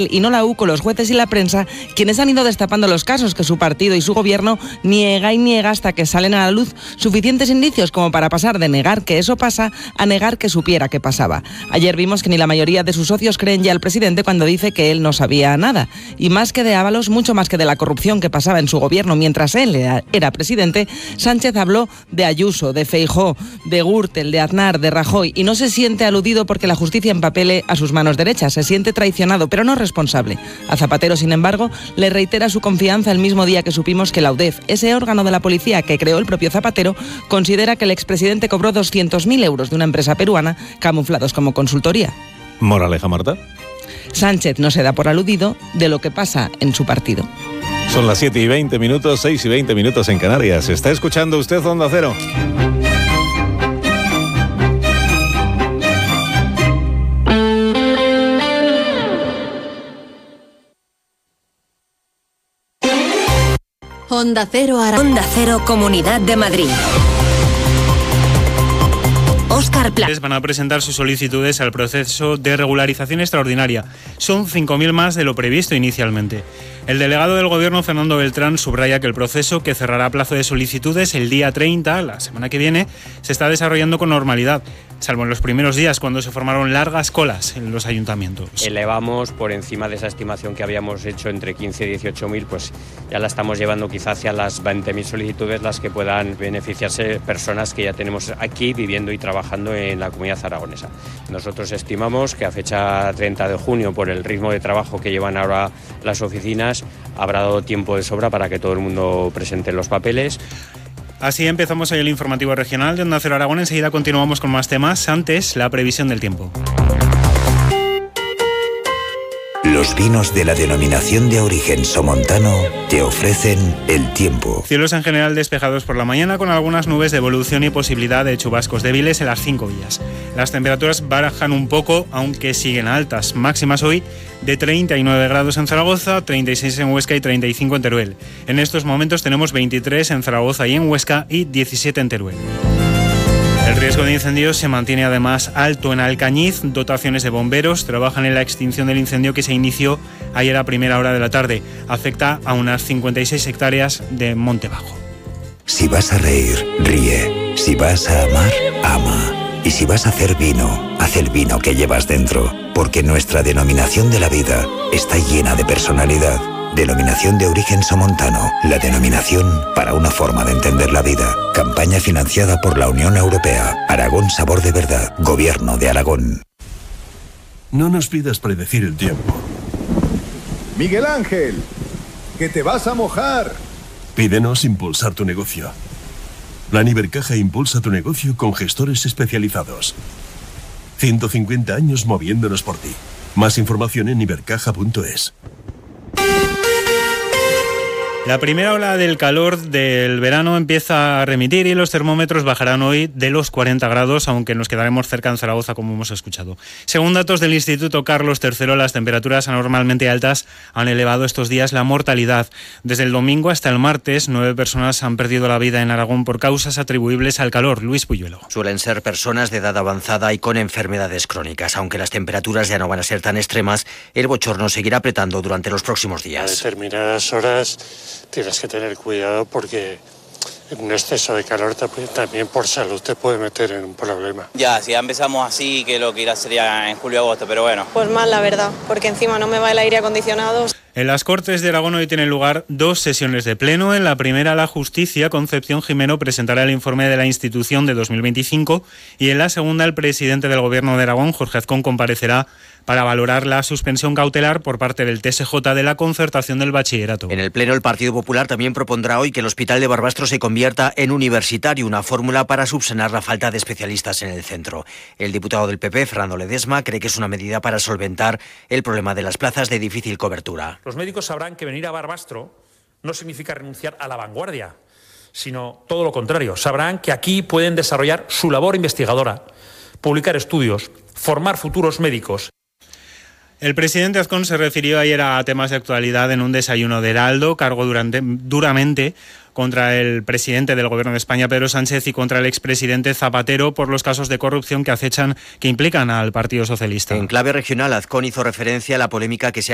y no la UCO, los jueces y la prensa, quienes han ido destapando los casos que su partido y su gobierno niega y niega hasta que salen a la luz suficientes indicios como para pasar de negar que eso pasa a negar que supiera que pasaba. Ayer vimos que ni la mayoría de sus socios creen ya al presidente cuando dice que él no sabía nada. Y más que de Ábalos, mucho más que de la corrupción que pasaba en su gobierno mientras él era presidente, Sánchez habló de Ayuso, de Feijóo, de Gürtel, de Aznar, de Rajoy, y no se siente aludido porque la justicia empapele a sus manos derechas. Se siente traicionado, pero no responsable. A Zapatero, sin embargo, le reitera su confianza el mismo día que supimos que la UDEF, ese órgano de la policía que creó el propio Zapatero, considera que el expresidente cobró 200.000 euros de una empresa peruana camuflados como consultoría. Moraleja, Marta. Sánchez no se da por aludido de lo que pasa en su partido. Son las 7:20, 6:20 en Canarias. ¿Está escuchando usted Onda Cero? Onda Cero, Comunidad de Madrid. Óscar Plá. Van a presentar sus solicitudes al proceso de regularización extraordinaria. Son 5.000 más de lo previsto inicialmente. El delegado del Gobierno, Fernando Beltrán, subraya que el proceso, que cerrará plazo de solicitudes el día 30, la semana que viene, se está desarrollando con normalidad, salvo en los primeros días, cuando se formaron largas colas en los ayuntamientos. Elevamos por encima de esa estimación que habíamos hecho entre 15 y 18.000, pues ya la estamos llevando quizá hacia las 20.000 solicitudes, las que puedan beneficiarse personas que ya tenemos aquí viviendo y trabajando en la comunidad aragonesa. Nosotros estimamos que a fecha 30 de junio, por el ritmo de trabajo que llevan ahora las oficinas, habrá dado tiempo de sobra para que todo el mundo presente los papeles. Así empezamos hoy el informativo regional de Onda Cero Aragón. Enseguida continuamos con más temas. Antes, la previsión del tiempo. Los vinos de la denominación de origen somontano te ofrecen el tiempo. Cielos en general despejados por la mañana, con algunas nubes de evolución y posibilidad de chubascos débiles en las 5 vías. Las temperaturas bajan un poco, aunque siguen altas. Máximas hoy de 39 grados en Zaragoza, 36 en Huesca y 35 en Teruel. En estos momentos tenemos 23 en Zaragoza y en Huesca y 17 en Teruel. El riesgo de incendios se mantiene además alto en Alcañiz. Dotaciones de bomberos trabajan en la extinción del incendio que se inició ayer a primera hora de la tarde. Afecta a unas 56 hectáreas de monte bajo. Si vas a reír, ríe. Si vas a amar, ama. Y si vas a hacer vino, haz el vino que llevas dentro. Porque nuestra denominación de la vida está llena de personalidad. Denominación de origen somontano, la denominación para una forma de entender la vida. Campaña financiada por la Unión Europea. Aragón Sabor de Verdad. Gobierno de Aragón. No nos pidas predecir el tiempo. Miguel Ángel, que te vas a mojar. Pídenos impulsar tu negocio. Plan Ibercaja impulsa tu negocio con gestores especializados. 150 años moviéndonos por ti. Más información en ibercaja.es. La primera ola del calor del verano empieza a remitir y los termómetros bajarán hoy de los 40 grados, aunque nos quedaremos cerca en Zaragoza, como hemos escuchado. Según datos del Instituto Carlos III, las temperaturas anormalmente altas han elevado estos días la mortalidad. Desde el domingo hasta el martes, 9 personas han perdido la vida en Aragón por causas atribuibles al calor. Luis Puyuelo. Suelen ser personas de edad avanzada y con enfermedades crónicas. Aunque las temperaturas ya no van a ser tan extremas, el bochorno seguirá apretando durante los próximos días. A determinadas horas tienes que tener cuidado porque un exceso de calor también por salud te puede meter en un problema. Ya, si ya empezamos así, que lo que irá sería en julio-agosto, pero bueno. Pues mal, la verdad, porque encima no me va el aire acondicionado. En las Cortes de Aragón hoy tienen lugar 2 sesiones de pleno. En la primera, la Justicia, Concepción Jimeno, presentará el informe de la institución de 2025 y en la segunda, el presidente del Gobierno de Aragón, Jorge Azcón, comparecerá para valorar la suspensión cautelar por parte del TSJ de la concertación del bachillerato. En el Pleno, el Partido Popular también propondrá hoy que el Hospital de Barbastro se convierta en universitario, una fórmula para subsanar la falta de especialistas en el centro. El diputado del PP, Fernando Ledesma, cree que es una medida para solventar el problema de las plazas de difícil cobertura. Los médicos sabrán que venir a Barbastro no significa renunciar a la vanguardia, sino todo lo contrario. Sabrán que aquí pueden desarrollar su labor investigadora, publicar estudios, formar futuros médicos. El presidente Azcón se refirió ayer a temas de actualidad en un desayuno de Heraldo, cargó duramente contra el presidente del Gobierno de España, Pedro Sánchez, y contra el expresidente Zapatero por los casos de corrupción que implican al Partido Socialista. En clave regional, Azcón hizo referencia a la polémica que se